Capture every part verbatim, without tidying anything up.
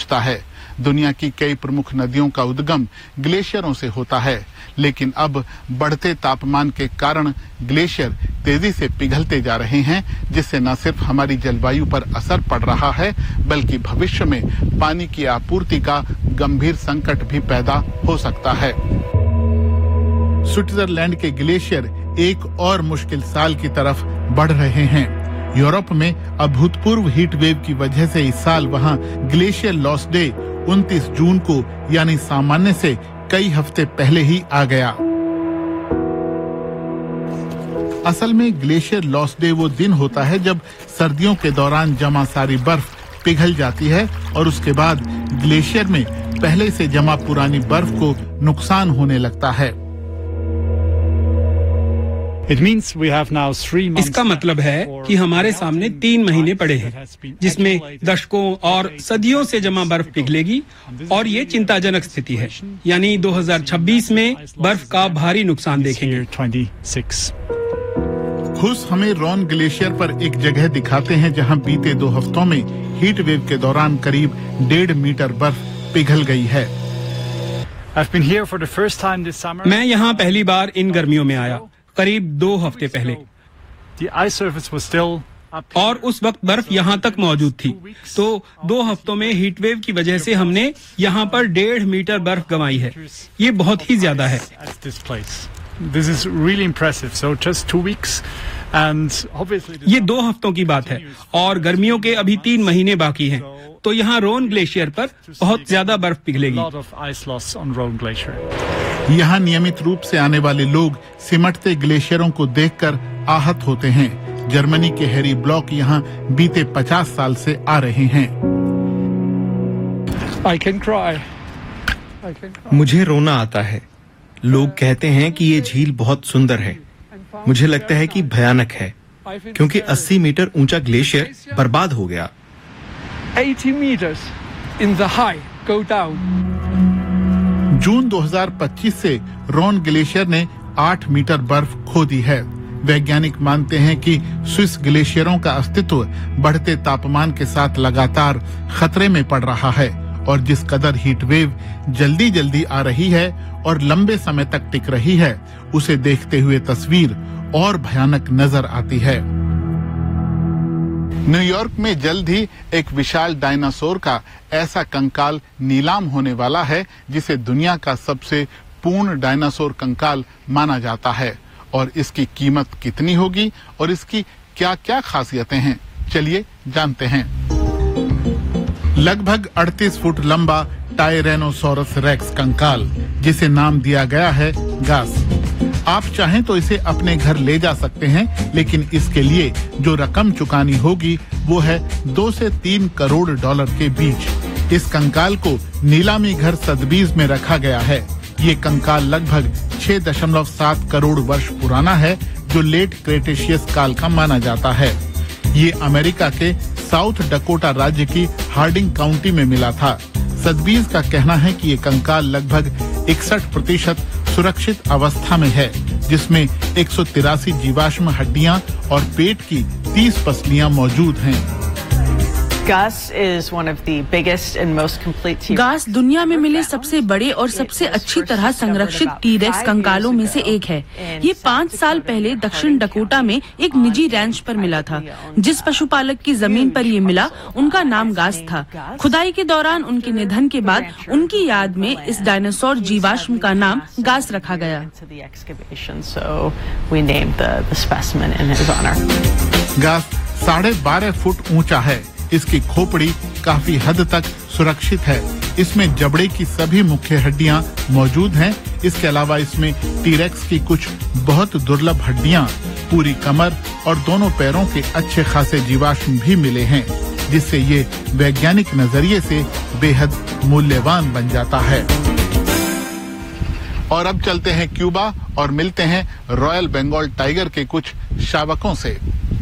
पहुंचता है। दुनिया की कई प्रमुख नदियों का उद्गम ग्लेशियरों से होता है, लेकिन अब बढ़ते तापमान के कारण ग्लेशियर तेजी से पिघलते जा रहे हैं, जिससे न सिर्फ हमारी जलवायु पर असर पड़ रहा है, बल्कि भविष्य में पानी की आपूर्ति का गंभीर संकट भी पैदा हो सकता है। स्विट्जरलैंड के ग्लेशियर एक और मुश्किल साल की तरफ बढ़ रहे हैं। यूरोप में अभूतपूर्व हीट वेव की वजह से इस साल वहां ग्लेशियर लॉस डे उनतीस जून को यानी सामान्य से कई हफ्ते पहले ही आ गया। असल में ग्लेशियर लॉस डे वो दिन होता है जब सर्दियों के दौरान जमा सारी बर्फ पिघल जाती है और उसके बाद ग्लेशियर में पहले से जमा पुरानी बर्फ को नुकसान होने लगता है। इसका मतलब है कि हमारे सामने तीन महीने पड़े हैं, जिसमें दशकों और सदियों से जमा बर्फ पिघलेगी और ये चिंताजनक स्थिति है। यानी दो हज़ार छब्बीस में बर्फ का भारी नुकसान देखेंगे। खुश हमें रॉन ग्लेशियर पर एक जगह दिखाते हैं जहां बीते दो हफ्तों में हीट वेव के दौरान करीब डेढ़ मीटर बर्फ पिघल गई है। मैं यहाँ पहली बार इन गर्मियों में आया, करीब दो हफ्ते पहले, और उस वक्त बर्फ यहाँ तक मौजूद थी। तो दो हफ्तों में हीट वेव की वजह से हमने यहाँ पर डेढ़ मीटर बर्फ गंवाई है। ये बहुत ही ज्यादा है। ये दो हफ्तों की बात है और गर्मियों के अभी तीन महीने बाकी हैं। तो यहाँ रोन ग्लेशियर पर बहुत ज्यादा बर्फ पिघलेगी। यहाँ नियमित रूप से आने वाले लोग सिमटते ग्लेशियरों को देखकर आहत होते हैं। जर्मनी के हैरी ब्लॉक यहाँ बीते पचास साल से आ रहे हैं। I can cry. I can cry. मुझे रोना आता है। लोग कहते हैं कि ये झील बहुत सुंदर है। मुझे लगता है कि भयानक है, क्योंकि अस्सी मीटर ऊंचा ग्लेशियर बर्बाद हो गया। eighty meters in the high go down. जून दो हज़ार पच्चीस से रॉन ग्लेशियर ने आठ मीटर बर्फ खो दी है। वैज्ञानिक मानते हैं कि स्विस ग्लेशियरों का अस्तित्व बढ़ते तापमान के साथ लगातार खतरे में पड़ रहा है और जिस कदर हीट वेव जल्दी जल्दी आ रही है और लंबे समय तक टिक रही है, उसे देखते हुए तस्वीर और भयानक नजर आती है। न्यूयॉर्क में जल्द ही एक विशाल डायनासोर का ऐसा कंकाल नीलाम होने वाला है जिसे दुनिया का सबसे पूर्ण डायनासोर कंकाल माना जाता है। और इसकी कीमत कितनी होगी और इसकी क्या क्या खासियतें हैं, चलिए जानते हैं। लगभग अड़तीस फुट लंबा टायरेनोसोरस रेक्स कंकाल, जिसे नाम दिया गया है गास। आप चाहें तो इसे अपने घर ले जा सकते हैं, लेकिन इसके लिए जो रकम चुकानी होगी वो है दो से तीन करोड़ डॉलर के बीच। इस कंकाल को नीलामी घर सदबीज में रखा गया है। ये कंकाल लगभग छह दशमलव सात करोड़ वर्ष पुराना है, जो लेट क्रेटेशियस काल का माना जाता है। ये अमेरिका के साउथ डकोटा राज्य की हार्डिंग काउंटी में मिला था। सदबीज का कहना है कि ये कंकाल लगभग इकसठ प्रतिशत सुरक्षित अवस्था में है, जिसमें एक सौ तिरासी जीवाश्म हड्डियां और पेट की तीस पसलियां मौजूद हैं। गास दुनिया में मिले सबसे बड़े और सबसे अच्छी तरह संरक्षित टी-रेक्स कंकालों में से एक है। ये पाँच साल पहले दक्षिण डकोटा में एक निजी रैंच पर मिला था। जिस पशुपालक की जमीन पर ये मिला, उनका नाम गास था। खुदाई के दौरान उनके निधन के बाद उनकी याद में इस डायनासोर जीवाश्म का नाम गास रखा गया। गास साढ़े बारह फुट ऊंचा है। इसकी खोपड़ी काफी हद तक सुरक्षित है। इसमें जबड़े की सभी मुख्य हड्डियां मौजूद हैं। इसके अलावा इसमें टीरेक्स की कुछ बहुत दुर्लभ हड्डियां, पूरी कमर और दोनों पैरों के अच्छे खासे जीवाश्म भी मिले हैं, जिससे ये वैज्ञानिक नजरिए से बेहद मूल्यवान बन जाता है। और अब चलते हैं क्यूबा और मिलते हैं रॉयल बंगाल टाइगर के कुछ शावकों से।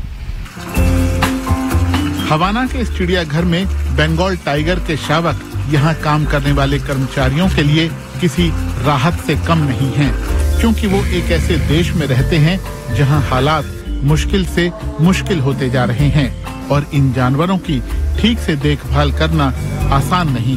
हवाना के इस चिड़ियाघर में बंगाल टाइगर के शावक यहाँ काम करने वाले कर्मचारियों के लिए किसी राहत से कम नहीं हैं, क्योंकि वो एक ऐसे देश में रहते हैं जहाँ हालात मुश्किल से मुश्किल होते जा रहे हैं और इन जानवरों की ठीक से देखभाल करना आसान नहीं।